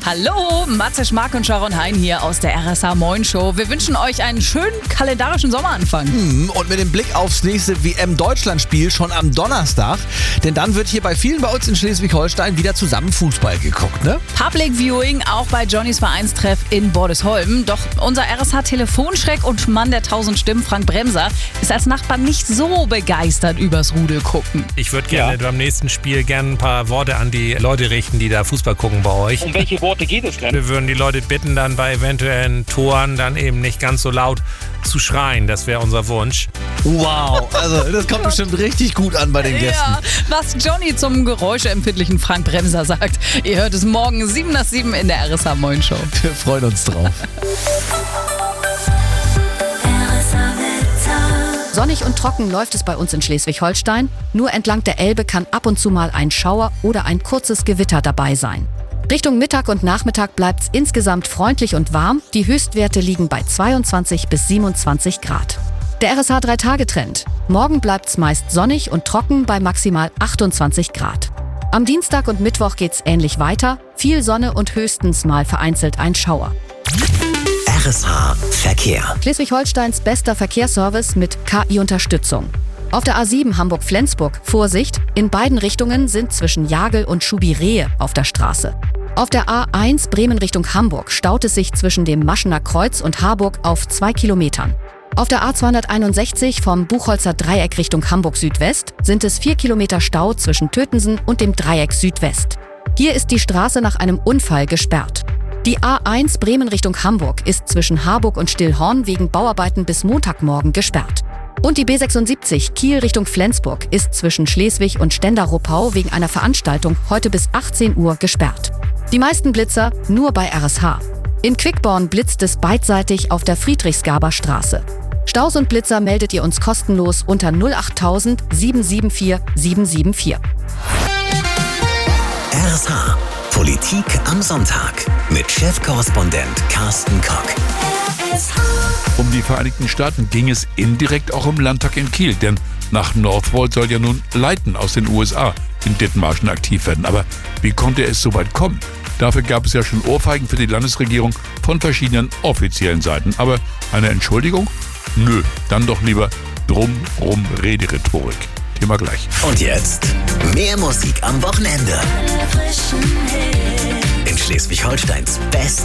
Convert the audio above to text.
Hallo, Matze Schmark und Sharon Hein hier aus der RSH Moin Show. Wir wünschen euch einen schönen kalendarischen Sommeranfang. Und mit dem Blick aufs nächste WM-Deutschland-Spiel schon am Donnerstag. Denn dann wird hier bei vielen bei uns in Schleswig-Holstein wieder zusammen Fußball geguckt, ne? Public Viewing auch bei Johnnys Vereinstreff in Bordesholm. Doch unser RSH-Telefonschreck und Mann der 1000 Stimmen, Frank Bremser, ist als Nachbar nicht so begeistert übers Rudel gucken. Ich würde gerne beim nächsten Spiel gerne ein paar Worte an die Leute richten, die da Fußball gucken bei euch. Um welche Worte geht es denn? Wir würden die Leute bitten, dann bei eventuellen Toren dann eben nicht ganz so laut zu schreien. Das wäre unser Wunsch. Wow, also das kommt bestimmt richtig gut an bei den Gästen. Ja, was Johnny zum geräuscheempfindlichen Frank Bremser sagt. Ihr hört es morgen 7 nach 7 in der RSH Moin Show. Wir freuen uns drauf. Sonnig und trocken läuft es bei uns in Schleswig-Holstein. Nur entlang der Elbe kann ab und zu mal ein Schauer oder ein kurzes Gewitter dabei sein. Richtung Mittag und Nachmittag bleibt es insgesamt freundlich und warm. Die Höchstwerte liegen bei 22 bis 27 Grad. Der RSH 3-Tage-Trend. Morgen bleibt es meist sonnig und trocken bei maximal 28 Grad. Am Dienstag und Mittwoch geht's ähnlich weiter. Viel Sonne und höchstens mal vereinzelt ein Schauer. RSH Verkehr. Schleswig-Holsteins bester Verkehrsservice mit KI-Unterstützung. Auf der A7 Hamburg-Flensburg, Vorsicht, in beiden Richtungen sind zwischen Jagel und Schubirehe auf der Straße. Auf der A1 Bremen Richtung Hamburg staut es sich zwischen dem Maschener Kreuz und Harburg auf 2 Kilometern. Auf der A261 vom Buchholzer Dreieck Richtung Hamburg Südwest sind es 4 Kilometer Stau zwischen Tötensen und dem Dreieck Südwest. Hier ist die Straße nach einem Unfall gesperrt. Die A1 Bremen Richtung Hamburg ist zwischen Harburg und Stillhorn wegen Bauarbeiten bis Montagmorgen gesperrt. Und die B76 Kiel Richtung Flensburg ist zwischen Schleswig und Stendaruppau wegen einer Veranstaltung heute bis 18 Uhr gesperrt. Die meisten Blitzer nur bei RSH. In Quickborn blitzt es beidseitig auf der Friedrichsgaber Straße. Staus und Blitzer meldet ihr uns kostenlos unter 08000 774 774. RSH Politik am Sonntag mit Chefkorrespondent Carsten Kock. Um die Vereinigten Staaten ging es indirekt auch im Landtag in Kiel, denn nach Northvolt soll ja nun Leiten aus den USA in Dithmarschen aktiv werden. Aber wie konnte es so weit kommen? Dafür gab es ja schon Ohrfeigen für die Landesregierung von verschiedenen offiziellen Seiten. Aber eine Entschuldigung? Nö, dann doch lieber drumrum Rederhetorik. Thema gleich. Und jetzt mehr Musik am Wochenende. In Schleswig-Holsteins Best